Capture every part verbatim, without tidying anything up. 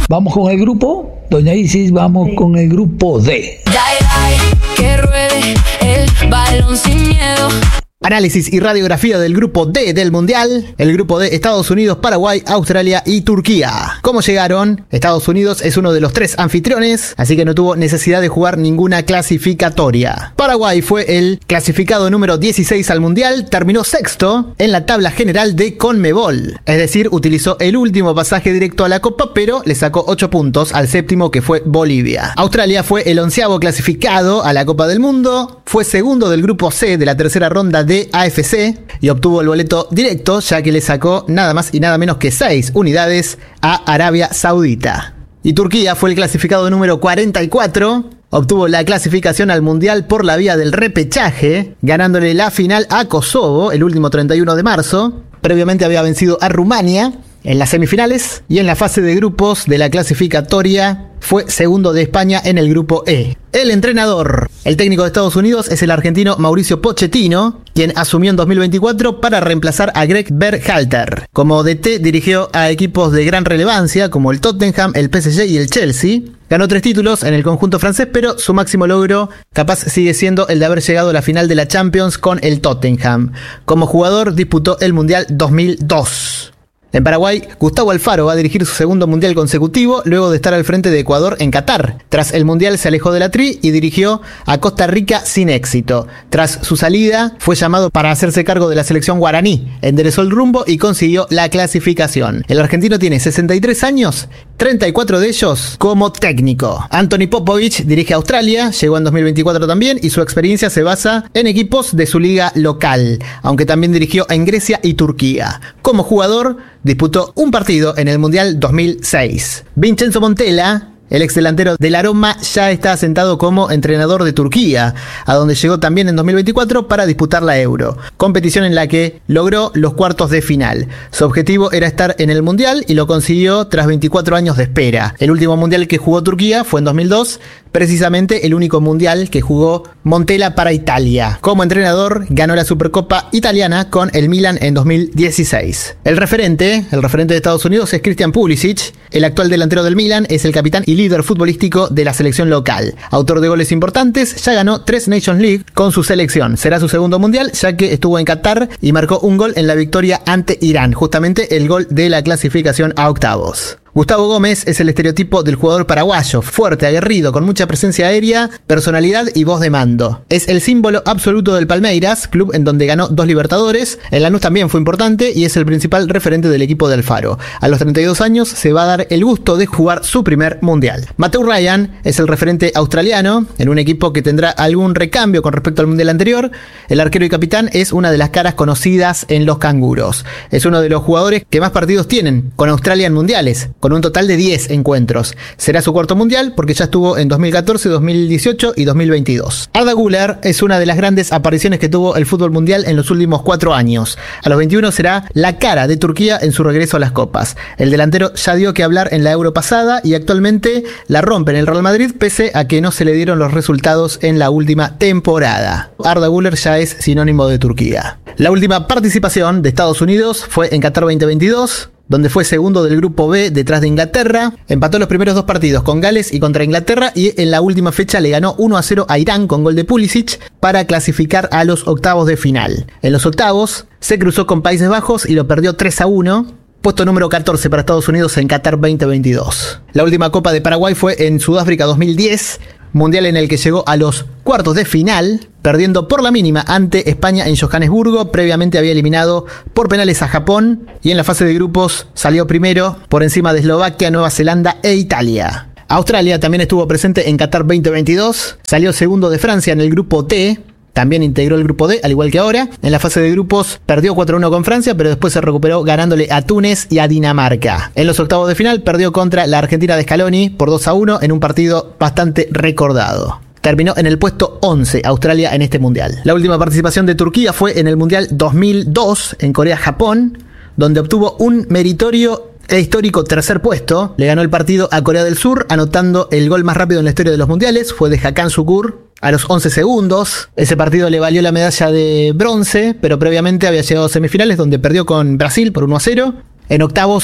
Vamos con el grupo, doña Isis, vamos sí. con el grupo D. Dai, dai, que ruede el balón sin miedo. Análisis y radiografía del grupo D del Mundial. El grupo D, Estados Unidos, Paraguay, Australia y Turquía. ¿Cómo llegaron? Estados Unidos es uno de los tres anfitriones, así que no tuvo necesidad de jugar ninguna clasificatoria. Paraguay fue el clasificado número dieciséis al Mundial, terminó sexto en la tabla general de Conmebol. Es decir, utilizó el último pasaje directo a la Copa, pero le sacó ocho puntos al séptimo, que fue Bolivia. Australia fue el onceavo clasificado a la Copa del Mundo, fue segundo del grupo C de la tercera ronda de A F C y obtuvo el boleto directo, ya que le sacó nada más y nada menos que seis unidades a Arabia Saudita. Y Turquía fue el clasificado número cuarenta y cuatro, obtuvo la clasificación al Mundial por la vía del repechaje, ganándole la final a Kosovo el último treinta y uno de marzo. Previamente había vencido a Rumania en las semifinales y en la fase de grupos de la clasificatoria fue segundo de España en el grupo E. El entrenador, el técnico de Estados Unidos, es el argentino Mauricio Pochettino, quien asumió en dos mil veinticuatro para reemplazar a Greg Berhalter. Como D T dirigió a equipos de gran relevancia como el Tottenham, el P S G y el Chelsea. Ganó tres títulos en el conjunto francés, pero su máximo logro capaz sigue siendo el de haber llegado a la final de la Champions con el Tottenham. Como jugador disputó el Mundial dos mil dos. En Paraguay, Gustavo Alfaro va a dirigir su segundo mundial consecutivo luego de estar al frente de Ecuador en Qatar. Tras el mundial se alejó de la Tri y dirigió a Costa Rica sin éxito. Tras su salida fue llamado para hacerse cargo de la selección guaraní, enderezó el rumbo y consiguió la clasificación. El argentino tiene sesenta y tres años, treinta y cuatro de ellos como técnico. Anthony Popovich dirige a Australia, llegó en dos mil veinticuatro también y su experiencia se basa en equipos de su liga local, aunque también dirigió en Grecia y Turquía. Como jugador, disputó un partido en el Mundial dos mil seis. Vincenzo Montella, el ex delantero de la Roma, ya está asentado como entrenador de Turquía, a donde llegó también en dos mil veinticuatro para disputar la Euro, competición en la que logró los cuartos de final. Su objetivo era estar en el Mundial y lo consiguió tras veinticuatro años de espera. El último Mundial que jugó Turquía fue en dos mil dos, precisamente el único Mundial que jugó Montella para Italia. Como entrenador, ganó la Supercopa italiana con el Milan en dos mil dieciséis. El referente, el referente de Estados Unidos es Christian Pulisic, el actual delantero del Milan, es el capitán y líder futbolístico de la selección local. Autor de goles importantes, ya ganó tres Nations League con su selección. Será su segundo mundial, ya que estuvo en Qatar y marcó un gol en la victoria ante Irán, justamente el gol de la clasificación a octavos. Gustavo Gómez es el estereotipo del jugador paraguayo, fuerte, aguerrido, con mucha presencia aérea, personalidad y voz de mando. Es el símbolo absoluto del Palmeiras, club en donde ganó dos Libertadores. En Lanús también fue importante y es el principal referente del equipo de Alfaro. A los treinta y dos años se va a dar el gusto de jugar su primer mundial. Matthew Ryan es el referente australiano, en un equipo que tendrá algún recambio con respecto al mundial anterior. El arquero y capitán es una de las caras conocidas en los canguros. Es uno de los jugadores que más partidos tienen con Australia en mundiales, con un total de diez encuentros. Será su cuarto mundial porque ya estuvo en dos mil catorce, dos mil dieciocho y dos mil veintidós. Arda Güler es una de las grandes apariciones que tuvo el fútbol mundial en los últimos cuatro años. A los veintiuno será la cara de Turquía en su regreso a las copas. El delantero ya dio que hablar en la Euro pasada y actualmente la rompe en el Real Madrid pese a que no se le dieron los resultados en la última temporada. Arda Güler ya es sinónimo de Turquía. La última participación de Estados Unidos fue en Qatar veinte veintidós, donde fue segundo del grupo B detrás de Inglaterra. Empató los primeros dos partidos con Gales y contra Inglaterra y en la última fecha le ganó uno a cero a Irán con gol de Pulisic para clasificar a los octavos de final. En los octavos se cruzó con Países Bajos y lo perdió tres a uno. Puesto número catorce para Estados Unidos en Qatar veinte veintidós. La última Copa de Paraguay fue en Sudáfrica dos mil diez, mundial en el que llegó a los cuartos de final, perdiendo por la mínima ante España en Johannesburgo. Previamente había eliminado por penales a Japón y en la fase de grupos salió primero por encima de Eslovaquia, Nueva Zelanda e Italia. Australia también estuvo presente en Qatar veinte veintidós, salió segundo de Francia en el grupo T. También integró el grupo D, al igual que ahora. En la fase de grupos perdió cuatro a uno con Francia, pero después se recuperó ganándole a Túnez y a Dinamarca. En los octavos de final perdió contra la Argentina de Scaloni por dos a uno en un partido bastante recordado. Terminó en el puesto once Australia en este mundial. La última participación de Turquía fue en el mundial dos mil dos en Corea-Japón, donde obtuvo un meritorio e histórico tercer puesto. Le ganó el partido a Corea del Sur, anotando el gol más rápido en la historia de los mundiales. Fue de Hakan Şükür a los once segundos. Ese partido le valió la medalla de bronce, pero previamente había llegado a semifinales donde perdió con Brasil por uno a cero. En octavos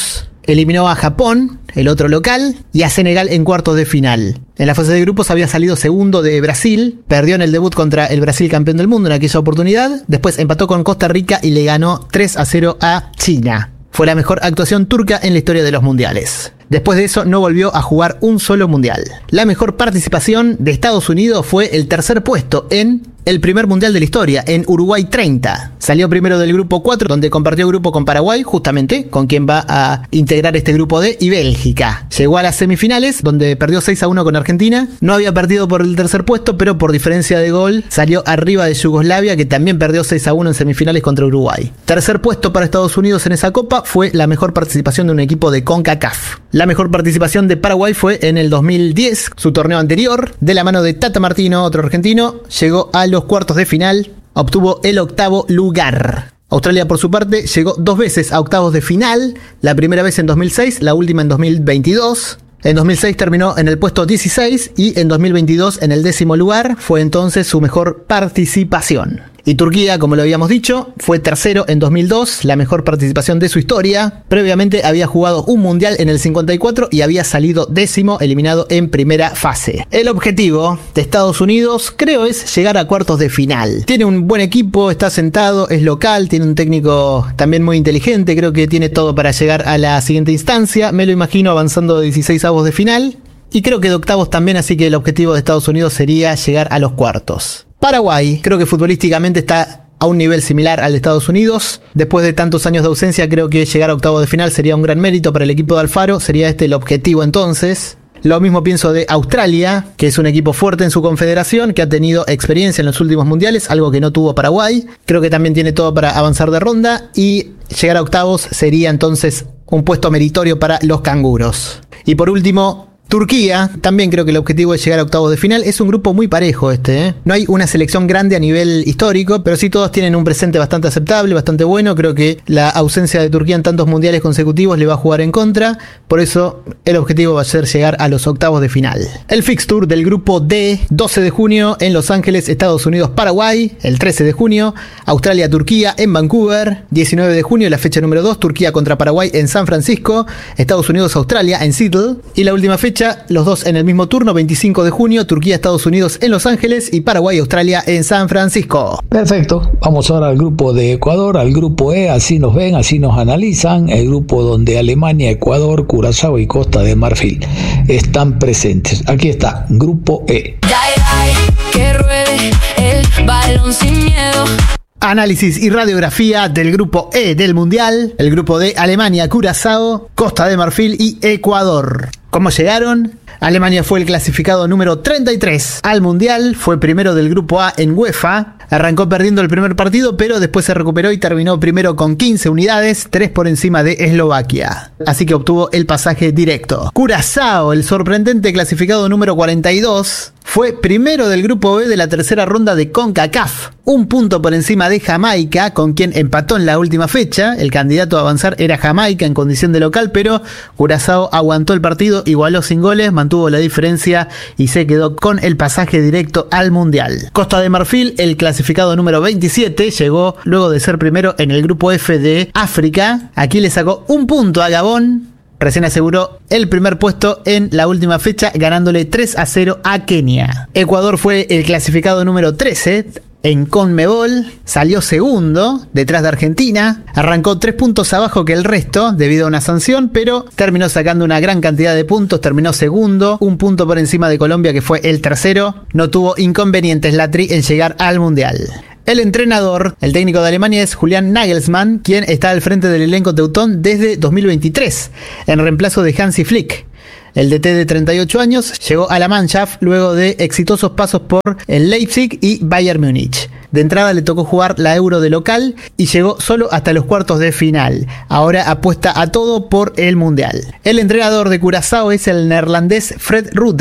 eliminó a Japón, el otro local, y a Senegal en cuartos de final. En la fase de grupos había salido segundo de Brasil, perdió en el debut contra el Brasil campeón del mundo en aquella oportunidad, después empató con Costa Rica y le ganó tres a cero a China. Fue la mejor actuación turca en la historia de los mundiales. Después de eso no volvió a jugar un solo mundial. La mejor participación de Estados Unidos fue el tercer puesto en el primer mundial de la historia, en Uruguay treinta. Salió primero del grupo cuatro, donde compartió grupo con Paraguay, justamente, con quien va a integrar este grupo D, y Bélgica. Llegó a las semifinales, donde perdió seis a uno con Argentina. No había perdido por el tercer puesto, pero por diferencia de gol salió arriba de Yugoslavia, que también perdió seis a uno en semifinales contra Uruguay. Tercer puesto para Estados Unidos en esa copa fue la mejor participación de un equipo de CONCACAF. La mejor participación de Paraguay fue en el dos mil diez, su torneo anterior. De la mano de Tata Martino, otro argentino, llegó a los cuartos de final, obtuvo el octavo lugar. Australia, por su parte, llegó dos veces a octavos de final, la primera vez en dos mil seis, la última en dos mil veintidós. En dos mil seis terminó en el puesto dieciséis y en dos mil veintidós en el décimo lugar. Fue entonces su mejor participación. Y Turquía, como lo habíamos dicho, fue tercero en dos mil dos, la mejor participación de su historia. Previamente había jugado un mundial en el cincuenta y cuatro y había salido décimo, eliminado en primera fase. El objetivo de Estados Unidos, creo, es llegar a cuartos de final. Tiene un buen equipo, está sentado, es local, tiene un técnico también muy inteligente, creo que tiene todo para llegar a la siguiente instancia. Me lo imagino avanzando de dieciséis avos de final. Y creo que de octavos también, así que el objetivo de Estados Unidos sería llegar a los cuartos. Paraguay, creo que futbolísticamente está a un nivel similar al de Estados Unidos. Después de tantos años de ausencia, creo que llegar a octavos de final sería un gran mérito para el equipo de Alfaro. Sería este el objetivo entonces. Lo mismo pienso de Australia, que es un equipo fuerte en su confederación, que ha tenido experiencia en los últimos mundiales, algo que no tuvo Paraguay. Creo que también tiene todo para avanzar de ronda y llegar a octavos sería entonces un puesto meritorio para los canguros. Y por último, Turquía, también creo que el objetivo es llegar a octavos de final. Es un grupo muy parejo este, ¿eh? No hay una selección grande a nivel histórico, pero sí todos tienen un presente bastante aceptable, bastante bueno. Creo que la ausencia de Turquía en tantos mundiales consecutivos le va a jugar en contra. Por eso el objetivo va a ser llegar a los octavos de final. El fixture del grupo D, doce de junio en Los Ángeles, Estados Unidos, Paraguay. El trece de junio, Australia, Turquía en Vancouver. diecinueve de junio, la fecha número dos, Turquía contra Paraguay en San Francisco. Estados Unidos, Australia en Seattle. Y la última fecha, los dos en el mismo turno, veinticinco de junio, Turquía, Estados Unidos en Los Ángeles y Paraguay, Australia en San Francisco. Perfecto, vamos ahora al grupo de Ecuador, al grupo E, así nos ven, así nos analizan, el grupo donde Alemania, Ecuador, Curazao y Costa de Marfil están presentes. Aquí está, grupo E. Dai, dai, que ruede el balón sin miedo. Análisis y radiografía del grupo E del Mundial, el grupo de Alemania, Curazao, Costa de Marfil y Ecuador. ¿Cómo llegaron? Alemania fue el clasificado número treinta y tres al Mundial, fue primero del grupo A en UEFA, arrancó perdiendo el primer partido, pero después se recuperó y terminó primero con quince unidades, tres por encima de Eslovaquia. Así que obtuvo el pasaje directo. Curazao, el sorprendente clasificado número cuarenta y dos, fue primero del grupo B de la tercera ronda de CONCACAF, un punto por encima de Jamaica, con quien empató en la última fecha. El candidato a avanzar era Jamaica en condición de local, pero Curazao aguantó el partido, igualó sin goles, mantuvo la diferencia y se quedó con el pasaje directo al Mundial. Costa de Marfil, el clasificado número veintisiete, llegó luego de ser primero en el grupo F de África. Aquí le sacó un punto a Gabón. Recién aseguró el primer puesto en la última fecha, ganándole tres a cero a Kenia. Ecuador fue el clasificado número trece en CONMEBOL, salió segundo detrás de Argentina, arrancó tres puntos abajo que el resto debido a una sanción, pero terminó sacando una gran cantidad de puntos, terminó segundo, un punto por encima de Colombia que fue el tercero. No tuvo inconvenientes la Tri en llegar al Mundial. El entrenador, el técnico de Alemania, es Julian Nagelsmann, quien está al frente del elenco teutón desde dos mil veintitrés, en reemplazo de Hansi Flick. El D T de treinta y ocho años llegó a la Mannschaft luego de exitosos pasos por el Leipzig y Bayern Múnich. De entrada le tocó jugar la Euro de local y llegó solo hasta los cuartos de final. Ahora apuesta a todo por el Mundial. El entrenador de Curazao es el neerlandés Fred Rutten,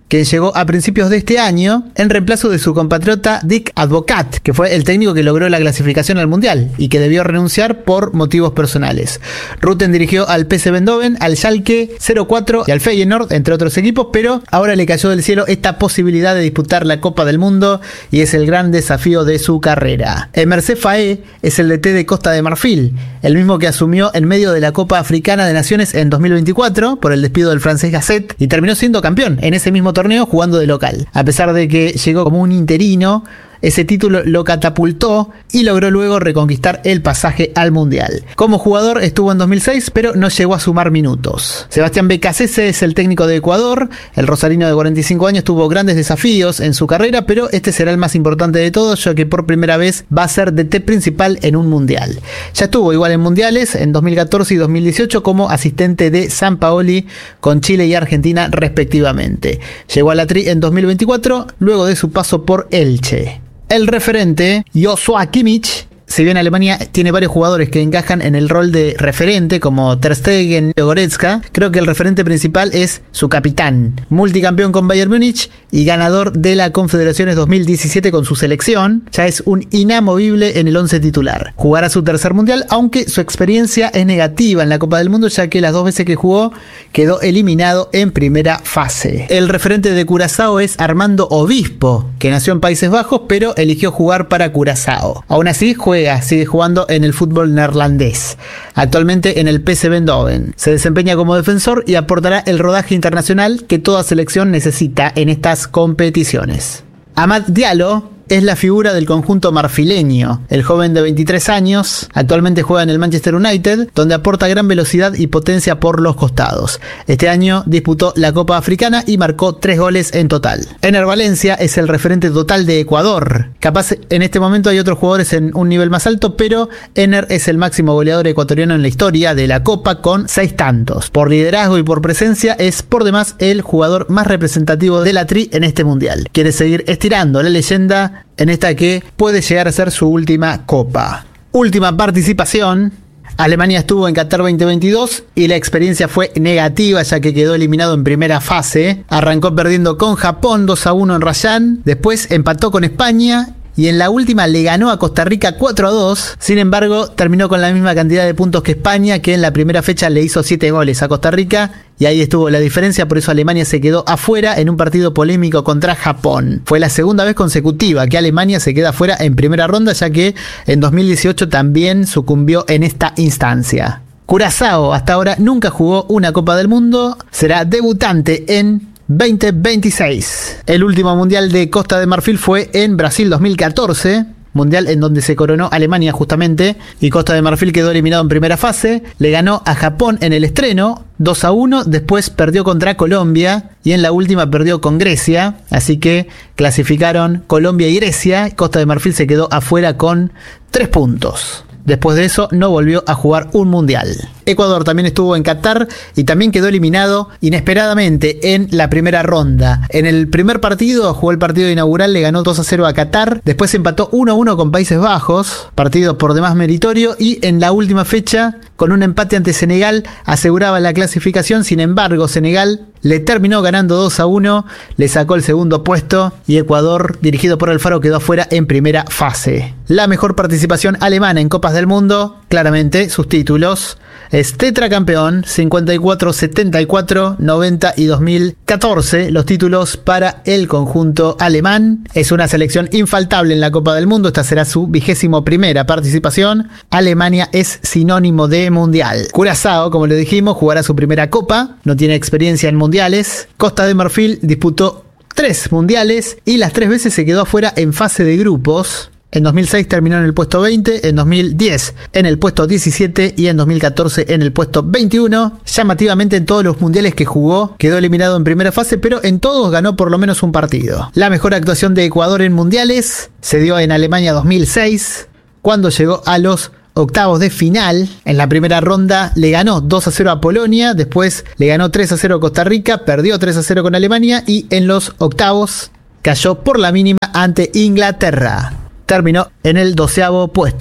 que llegó a principios de este año en reemplazo de su compatriota Dick Advocat, que fue el técnico que logró la clasificación al Mundial y que debió renunciar por motivos personales. Rutten dirigió al P S V Eindhoven, al Schalke cero cuatro y al Feyenoord, entre otros equipos, pero ahora le cayó del cielo esta posibilidad de disputar la Copa del Mundo y es el gran desafío de su carrera. Emerse Faé es el D T de Costa de Marfil, el mismo que asumió en medio de la Copa Africana de Naciones en dos mil veinticuatro por el despido del francés Gasset y terminó siendo campeón en ese mismo torneo jugando de local. A pesar de que llegó como un interino, ese título lo catapultó y logró luego reconquistar el pasaje al Mundial. Como jugador estuvo en dos mil seis, pero no llegó a sumar minutos. Sebastián Becasese es el técnico de Ecuador. El rosarino de cuarenta y cinco años tuvo grandes desafíos en su carrera, pero este será el más importante de todos, ya que por primera vez va a ser D T principal en un Mundial. Ya estuvo igual en Mundiales en dos mil catorce y dos mil dieciocho como asistente de Sampaoli con Chile y Argentina respectivamente. Llegó a la Tri en dos mil veinticuatro luego de su paso por Elche. El referente, Joshua Kimmich, si bien Alemania tiene varios jugadores que encajan en el rol de referente, como Ter Stegen o Goretzka, creo que el referente principal es su capitán, multicampeón con Bayern Múnich y ganador de la Confederaciones dos mil diecisiete con su selección. Ya es un inamovible en el once titular. Jugará su tercer mundial, aunque su experiencia es negativa en la Copa del Mundo, ya que las dos veces que jugó quedó eliminado en primera fase. El referente de Curazao es Armando Obispo, que nació en Países Bajos, pero eligió jugar para Curazao. Aún así, juega sigue jugando en el fútbol neerlandés, actualmente en el P S V Eindhoven. Se desempeña como defensor y aportará el rodaje internacional que toda selección necesita en estas competiciones. Amad Diallo es la figura del conjunto marfileño. El joven de veintitrés años actualmente juega en el Manchester United, donde aporta gran velocidad y potencia por los costados. Este año disputó la Copa Africana y marcó tres goles en total. Ener Valencia es el referente total de Ecuador. Capaz en este momento hay otros jugadores en un nivel más alto, pero Ener es el máximo goleador ecuatoriano en la historia de la Copa con seis tantos. Por liderazgo y por presencia es por demás el jugador más representativo de la Tri en este mundial. Quiere seguir estirando la leyenda en esta que puede llegar a ser su última copa. Última participación. Alemania estuvo en Qatar veinte veintidós y la experiencia fue negativa, ya que quedó eliminado en primera fase. Arrancó perdiendo con Japón dos a uno en Rayán, después empató con España y en la última le ganó a Costa Rica cuatro a dos. Sin embargo, terminó con la misma cantidad de puntos que España, que en la primera fecha le hizo siete goles a Costa Rica, y ahí estuvo la diferencia. Por eso Alemania se quedó afuera en un partido polémico contra Japón. Fue la segunda vez consecutiva que Alemania se queda afuera en primera ronda, ya que en dos mil dieciocho también sucumbió en esta instancia. Curazao hasta ahora nunca jugó una Copa del Mundo, será debutante en veinte veintiséis. El último mundial de Costa de Marfil fue en Brasil dos mil catorce, mundial en donde se coronó Alemania justamente, y Costa de Marfil quedó eliminado en primera fase. Le ganó a Japón en el estreno dos a uno, después perdió contra Colombia y en la última perdió con Grecia, así que clasificaron Colombia y Grecia. Costa de Marfil se quedó afuera con tres puntos. Después de eso no volvió a jugar un mundial. Ecuador también estuvo en Qatar y también quedó eliminado inesperadamente en la primera ronda. En el primer partido, jugó el partido inaugural, le ganó dos a cero a Qatar. Después empató uno a uno con Países Bajos, partido por demás meritorio. Y en la última fecha, con un empate ante Senegal, aseguraba la clasificación. Sin embargo, Senegal le terminó ganando dos a uno, le sacó el segundo puesto y Ecuador, dirigido por Alfaro, quedó afuera en primera fase. La mejor participación alemana en Copas del Mundo, claramente sus títulos. Es tetracampeón, cincuenta y cuatro, setenta y cuatro, noventa y dos mil catorce, los títulos para el conjunto alemán. Es una selección infaltable en la Copa del Mundo, esta será su vigésimo primera participación. Alemania es sinónimo de mundial. Curazao, como le dijimos, jugará su primera copa, no tiene experiencia en mundiales. Costa de Marfil disputó tres mundiales y las tres veces se quedó afuera en fase de grupos. En dos mil seis terminó en el puesto veinte, en dos mil diez en el puesto diecisiete y en dos mil catorce en el puesto veintiuno. Llamativamente, en todos los mundiales que jugó quedó eliminado en primera fase, pero en todos ganó por lo menos un partido. La mejor actuación de Ecuador en mundiales se dio en Alemania dos mil seis, cuando llegó a los octavos de final. En la primera ronda le ganó dos a cero a Polonia, después le ganó tres a cero a Costa Rica, perdió tres a cero con Alemania y en los octavos cayó por la mínima ante Inglaterra. Terminó en el doceavo puesto.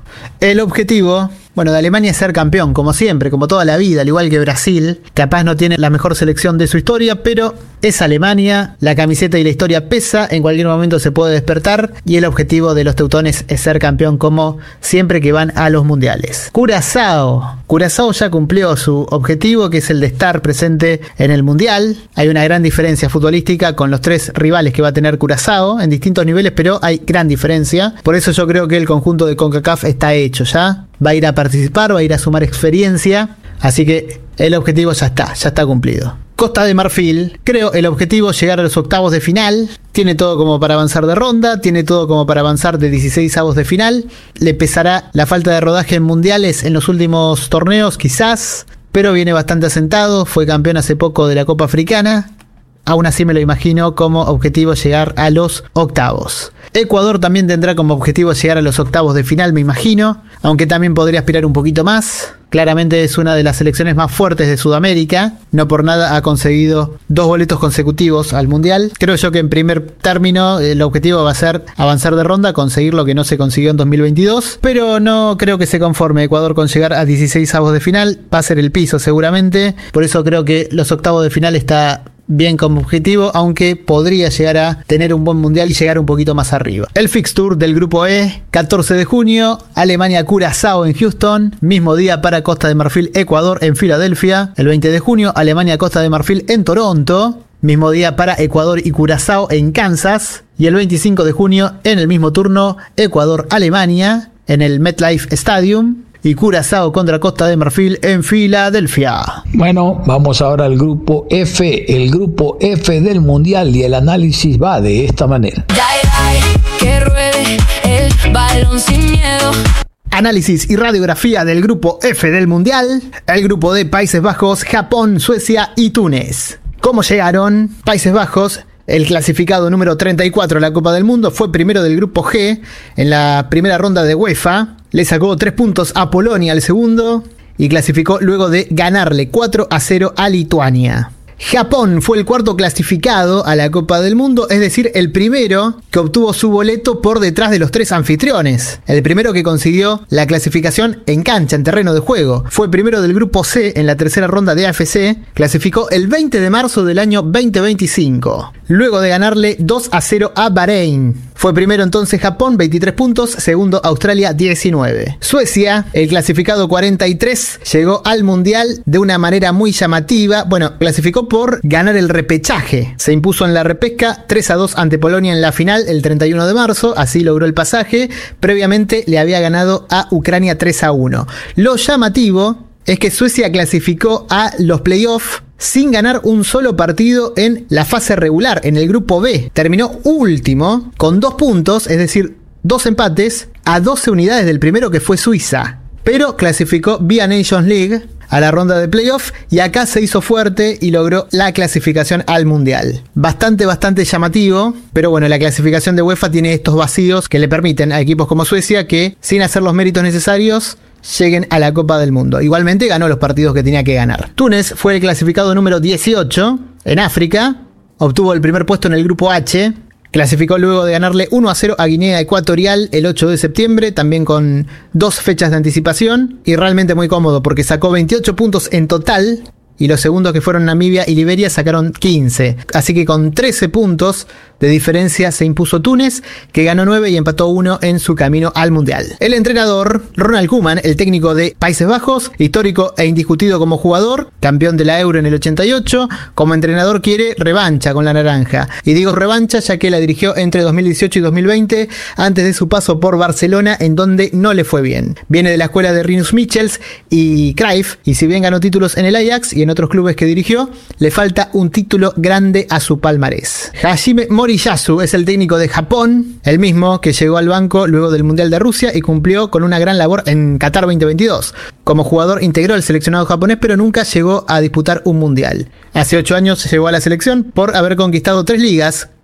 El objetivo, bueno, de Alemania es ser campeón, como siempre, como toda la vida, al igual que Brasil. Capaz no tiene la mejor selección de su historia, pero es Alemania, la camiseta y la historia pesa, en cualquier momento se puede despertar, y el objetivo de los teutones es ser campeón como siempre que van a los mundiales. Curazao. Curazao ya cumplió su objetivo, que es el de estar presente en el mundial. Hay una gran diferencia futbolística con los tres rivales que va a tener Curazao en distintos niveles, pero hay gran diferencia. Por eso yo creo que el conjunto de CONCACAF está hecho ya. Va a ir a participar, va a ir a sumar experiencia. Así que el objetivo ya está, ya está cumplido. Costa de Marfil, creo el objetivo es llegar a los octavos de final. Tiene todo como para avanzar de ronda, tiene todo como para avanzar de dieciséis avos de final. Le pesará la falta de rodaje en mundiales en los últimos torneos, quizás, pero viene bastante asentado. Fue campeón hace poco de la Copa Africana. Aún así me lo imagino como objetivo llegar a los octavos. Ecuador también tendrá como objetivo llegar a los octavos de final, me imagino, aunque también podría aspirar un poquito más. Claramente es una de las selecciones más fuertes de Sudamérica. No por nada ha conseguido dos boletos consecutivos al Mundial. Creo yo que en primer término el objetivo va a ser avanzar de ronda, conseguir lo que no se consiguió en dos mil veintidós. Pero no creo que se conforme Ecuador con llegar a dieciséis avos de final. Va a ser el piso seguramente. Por eso creo que los octavos de final está bien como objetivo, aunque podría llegar a tener un buen mundial y llegar un poquito más arriba. El fixture del grupo E, catorce de junio, Alemania-Curazao en Houston, mismo día para Costa de Marfil, Ecuador en Filadelfia. El veinte de junio, Alemania-Costa de Marfil en Toronto, mismo día para Ecuador y Curazao en Kansas. Y el veinticinco de junio, en el mismo turno, Ecuador-Alemania en el MetLife Stadium. Y Curazao contra Costa de Marfil en Filadelfia. Bueno, vamos ahora al grupo F, el grupo F del Mundial, y el análisis va de esta manera. Dai, dai, que ruede el balón sin miedo. Análisis y radiografía del grupo F del Mundial. El grupo de Países Bajos, Japón, Suecia y Túnez. ¿Cómo llegaron? Países Bajos, el clasificado número treinta y cuatro a la Copa del Mundo, fue primero del grupo G en la primera ronda de UEFA. Le sacó tres puntos a Polonia al segundo y clasificó luego de ganarle cuatro a cero a Lituania. Japón fue el cuarto clasificado a la Copa del Mundo, es decir, el primero que obtuvo su boleto por detrás de los tres anfitriones. El primero que consiguió la clasificación en cancha, en terreno de juego. Fue primero del grupo C en la tercera ronda de A F C. Clasificó el veinte de marzo del año veinte veinticinco. Luego de ganarle dos a cero a Bahrein. Fue primero entonces Japón, veintitrés puntos. Segundo Australia, diecinueve. Suecia, el clasificado cuarenta y tres, llegó al Mundial de una manera muy llamativa. Bueno, clasificó por ganar el repechaje. Se impuso en la repesca tres a dos ante Polonia en la final el treinta y uno de marzo, así logró el pasaje. Previamente le había ganado a Ucrania tres a uno. Lo llamativo es que Suecia clasificó a los playoffs sin ganar un solo partido en la fase regular, en el grupo B. Terminó último con dos puntos, es decir, dos empates a doce unidades del primero, que fue Suiza. Pero clasificó vía Nations League a la ronda de playoff y acá se hizo fuerte y logró la clasificación al Mundial. Bastante, bastante llamativo, pero bueno, la clasificación de UEFA tiene estos vacíos que le permiten a equipos como Suecia que, sin hacer los méritos necesarios, lleguen a la Copa del Mundo. Igualmente ganó los partidos que tenía que ganar. Túnez fue el clasificado número dieciocho en África, obtuvo el primer puesto en el grupo H. Clasificó luego de ganarle uno a cero a Guinea Ecuatorial el ocho de septiembre, también con dos fechas de anticipación, y realmente muy cómodo porque sacó veintiocho puntos en total, y los segundos, que fueron Namibia y Liberia, sacaron quince. Así que con trece puntos de diferencia se impuso Túnez, que ganó nueve y empató uno en su camino al Mundial. El entrenador, Ronald Koeman, el técnico de Países Bajos, histórico e indiscutido como jugador, campeón de la Euro en el ochenta y ocho, como entrenador quiere revancha con la naranja. Y digo revancha ya que la dirigió entre dos mil dieciocho y dos mil veinte, antes de su paso por Barcelona, en donde no le fue bien. Viene de la escuela de Rinus Michels y Cruyff, y si bien ganó títulos en el Ajax y en otros clubes que dirigió, le falta un título grande a su palmarés. Hajime Moriyasu es el técnico de Japón, el mismo que llegó al banco luego del Mundial de Rusia y cumplió con una gran labor en Qatar veinte veintidós. Como jugador integró el seleccionado japonés, pero nunca llegó a disputar un Mundial. Hace ocho años llegó a la selección por haber conquistado tres ligas,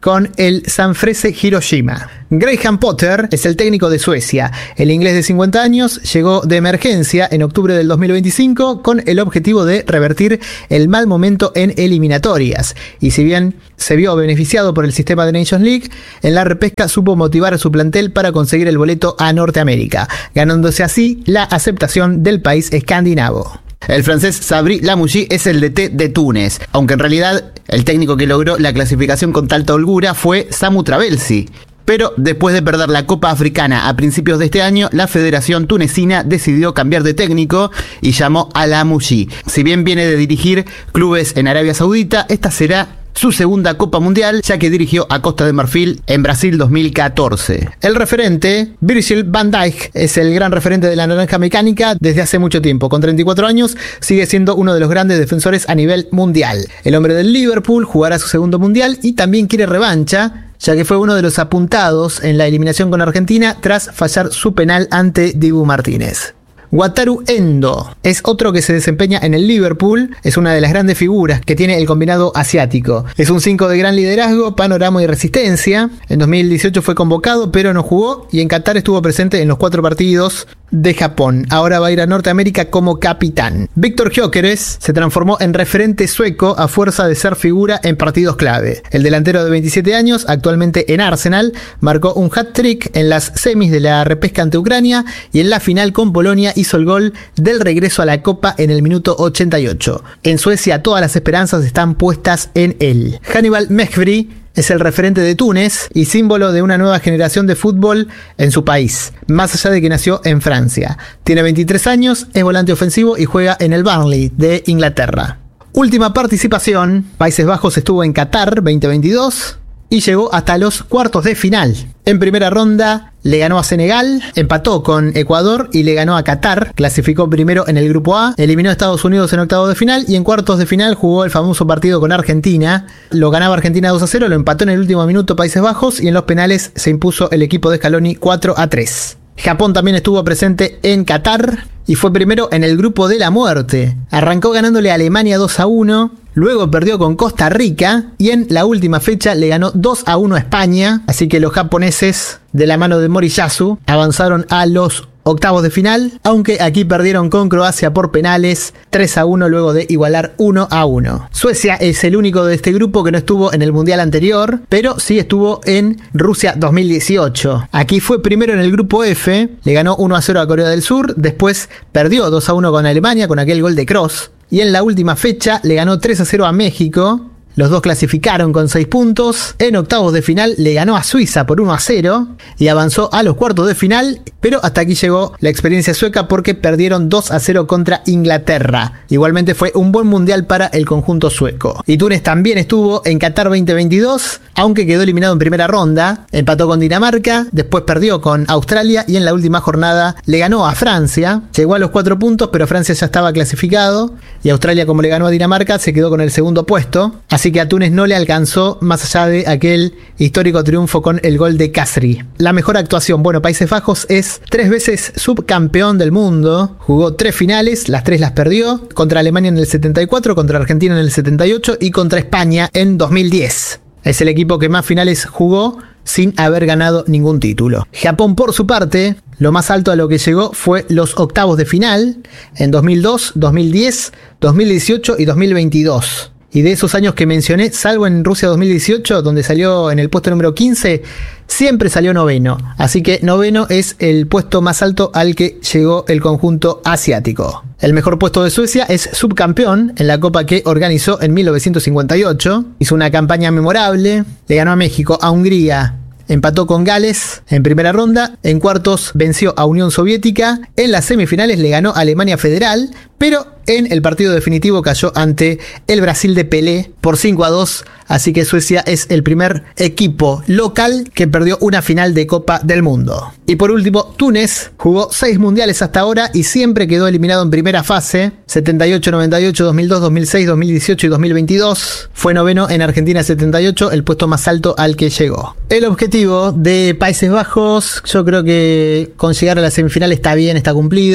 con el Sanfrecce Hiroshima. Graham Potter es el técnico de Suecia. El inglés de cincuenta años llegó de emergencia en octubre del dos mil veinticinco con el objetivo de revertir el mal momento en eliminatorias. Y si bien se vio beneficiado por el sistema de Nations League, en la repesca supo motivar a su plantel para conseguir el boleto a Norteamérica, ganándose así la aceptación del país escandinavo. El francés Sabri Lamouchi es el D T de Túnez, aunque en realidad el técnico que logró la clasificación con tanta holgura fue Samu Trabelsi. Pero después de perder la Copa Africana a principios de este año, la Federación Tunecina decidió cambiar de técnico y llamó a Lamouchi. Si bien viene de dirigir clubes en Arabia Saudita, esta será su segunda Copa Mundial, ya que dirigió a Costa de Marfil en Brasil dos mil catorce. El referente, Virgil van Dijk, es el gran referente de la naranja mecánica desde hace mucho tiempo. Con treinta y cuatro años, sigue siendo uno de los grandes defensores a nivel mundial. El hombre del Liverpool jugará su segundo Mundial y también quiere revancha, ya que fue uno de los apuntados en la eliminación con Argentina tras fallar su penal ante Dibu Martínez. Wataru Endo es otro que se desempeña en el Liverpool, es una de las grandes figuras que tiene el combinado asiático. Es un cinco de gran liderazgo, panorama y resistencia. En dos mil dieciocho fue convocado, pero no jugó, y en Qatar estuvo presente en los cuatro partidos de Japón. Ahora va a ir a Norteamérica como capitán. Víctor Gyökeres se transformó en referente sueco a fuerza de ser figura en partidos clave. El delantero de veintisiete años, actualmente en Arsenal, marcó un hat-trick en las semis de la repesca ante Ucrania y en la final con Polonia hizo el gol del regreso a la Copa en el minuto ochenta y ocho. En Suecia todas las esperanzas están puestas en él. Hannibal Mejbri es el referente de Túnez y símbolo de una nueva generación de fútbol en su país, más allá de que nació en Francia. Tiene veintitrés años, es volante ofensivo y juega en el Burnley de Inglaterra. Última participación, Países Bajos estuvo en Qatar veinte veintidós y llegó hasta los cuartos de final. En primera ronda le ganó a Senegal, empató con Ecuador y le ganó a Qatar. Clasificó primero en el grupo A, eliminó a Estados Unidos en octavos de final y en cuartos de final jugó el famoso partido con Argentina. Lo ganaba Argentina dos a cero, lo empató en el último minuto Países Bajos y en los penales se impuso el equipo de Scaloni cuatro a tres. Japón también estuvo presente en Qatar y fue primero en el grupo de la muerte. Arrancó ganándole a Alemania dos a uno, luego perdió con Costa Rica y en la última fecha le ganó dos a uno a España. Así que los japoneses, de la mano de Moriyasu, avanzaron a los octavos de final, aunque aquí perdieron con Croacia por penales tres a uno luego de igualar uno a uno. Suecia es el único de este grupo que no estuvo en el mundial anterior, pero sí estuvo en Rusia dos mil dieciocho. Aquí fue primero en el grupo F, le ganó uno a cero a Corea del Sur, después perdió dos a uno con Alemania con aquel gol de Kroos y en la última fecha le ganó tres a cero a México. Los dos clasificaron con seis puntos. En octavos de final le ganó a Suiza por uno a cero y avanzó a los cuartos de final, pero hasta aquí llegó la experiencia sueca porque perdieron dos a cero contra Inglaterra. Igualmente fue un buen mundial para el conjunto sueco. Y Túnez también estuvo en Qatar veinte veintidós, aunque quedó eliminado en primera ronda. Empató con Dinamarca, después perdió con Australia y en la última jornada le ganó a Francia. Llegó a los cuatro puntos, pero Francia ya estaba clasificado y Australia, como le ganó a Dinamarca, se quedó con el segundo puesto. Así que a Túnez no le alcanzó más allá de aquel histórico triunfo con el gol de Kasri. La mejor actuación, bueno, Países Bajos es tres veces subcampeón del mundo, jugó tres finales, las tres las perdió, contra Alemania en el setenta y cuatro, contra Argentina en el setenta y ocho y contra España en dos mil diez. Es el equipo que más finales jugó sin haber ganado ningún título. Japón, por su parte, lo más alto a lo que llegó fue los octavos de final en dos mil dos, dos mil diez, dos mil dieciocho y dos mil veintidós. Y de esos años que mencioné, salvo en Rusia dos mil dieciocho, donde salió en el puesto número quince, siempre salió noveno. Así que noveno es el puesto más alto al que llegó el conjunto asiático. El mejor puesto de Suecia es subcampeón en la copa que organizó en mil novecientos cincuenta y ocho. Hizo una campaña memorable, le ganó a México, a Hungría, empató con Gales en primera ronda, en cuartos venció a Unión Soviética, en las semifinales le ganó a Alemania Federal, pero en el partido definitivo cayó ante el Brasil de Pelé por cinco a dos, así que Suecia es el primer equipo local que perdió una final de Copa del Mundo. Y por último, Túnez jugó seis mundiales hasta ahora y siempre quedó eliminado en primera fase, setenta y ocho, noventa y ocho, dos mil dos, dos mil seis, dos mil dieciocho y dos mil veintidós. Fue noveno en Argentina setenta y ocho, el puesto más alto al que llegó. El objetivo de Países Bajos, yo creo que con llegar a la semifinal está bien, está cumplido.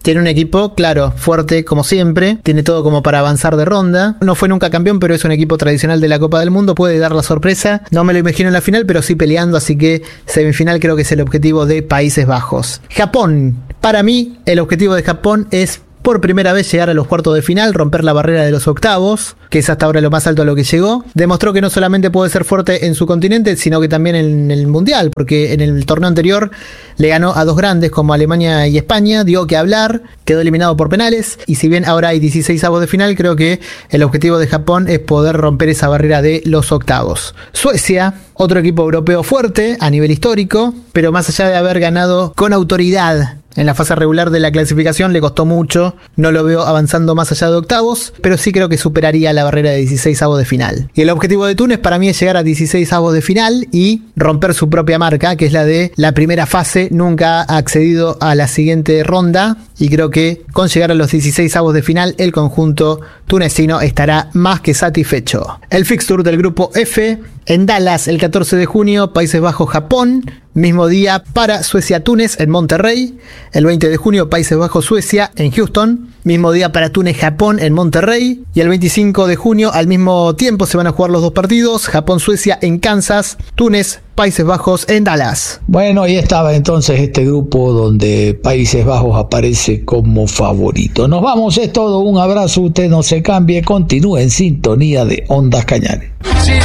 tiene un equipo, claro, fuerte como siempre, tiene todo como para avanzar de ronda. No fue nunca campeón, pero es un equipo tradicional de la Copa del Mundo, puede dar la sorpresa. No me lo imagino en la final, pero sí peleando, así que semifinal creo que es el objetivo de Países Bajos. Japón, para mí, el objetivo de Japón es por primera vez llegar a los cuartos de final, romper la barrera de los octavos, que es hasta ahora lo más alto a lo que llegó. Demostró que no solamente puede ser fuerte en su continente, sino que también en el mundial, porque en el torneo anterior le ganó a dos grandes como Alemania y España, dio que hablar, quedó eliminado por penales, y si bien ahora hay dieciséis avos de final, creo que el objetivo de Japón es poder romper esa barrera de los octavos. Suecia, otro equipo europeo fuerte a nivel histórico, pero más allá de haber ganado con autoridad en la fase regular de la clasificación, le costó mucho, no lo veo avanzando más allá de octavos, pero sí creo que superaría la barrera de dieciséis avos de final. Y el objetivo de Túnez para mí es llegar a dieciséis avos de final y romper su propia marca, que es la de la primera fase, nunca ha accedido a la siguiente ronda, y creo que con llegar a los dieciséis avos de final, el conjunto tunecino estará más que satisfecho. El fixture del grupo F, en Dallas el catorce de junio, Países Bajos, Japón. Mismo día para Suecia-Túnez en Monterrey. El veinte de junio, Países Bajos-Suecia en Houston. Mismo día para Túnez-Japón en Monterrey. Y el veinticinco de junio, al mismo tiempo, se van a jugar los dos partidos. Japón-Suecia en Kansas. Túnez, Países Bajos en Dallas. Bueno, ahí estaba entonces este grupo donde Países Bajos aparece como favorito. Nos vamos, es todo. Un abrazo, usted no se cambie. Continúe en sintonía de Ondas Cañares.